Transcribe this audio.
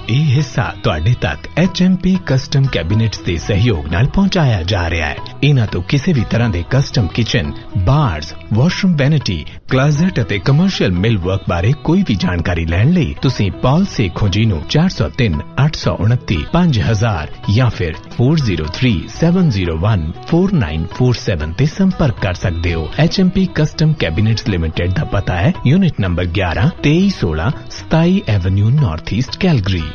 ਇਹ ਹਿੱਸਾ ਤੁਹਾਡੇ ਤੱਕ HMP ਕਸਟਮ ਕੈਬਿਨੇਟਸ ਦੇ ਸਹਿਯੋਗ ਨਾਲ ਪਹੁੰਚਾਇਆ ਜਾ ਰਿਹਾ ਹੈ। ਇਹਨਾਂ ਤੋਂ ਕਿਸੇ ਵੀ ਤਰ੍ਹਾਂ ਦੇ ਕਸਟਮ ਕਿਚਨ, ਬਾਰਸ, ਵਾਸ਼ਰੂਮ ਵੈਨਿਟੀ, ਕਲੋਜ਼ਟ ਅਤੇ ਕਮਰਸ਼ੀਅਲ ਮਿਲ ਵਰਕ ਬਾਰੇ ਕੋਈ ਵੀ ਜਾਣਕਾਰੀ ਲੈਣ ਲਈ ਤੁਸੀਂ ਪਾਲ ਸੇਖੋਂ ਜੀ ਨੂੰ 403 829 5000 ਜਾਂ ਫਿਰ 4037014947 ਤੇ ਸੰਪਰਕ ਕਰ ਸਕਦੇ ਹੋ। HMP ਕਸਟਮ ਕੈਬਿਨੇਟਸ ਲਿਮਟਿਡ ਦਾ ਪਤਾ ਹੈ unit number 11 2316 27 avenue north East Calgary.